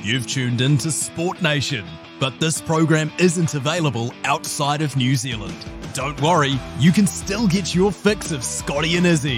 You've tuned in to Sport Nation, but this program isn't available outside of New Zealand. Don't worry, you can still get your fix of Scotty and Izzy.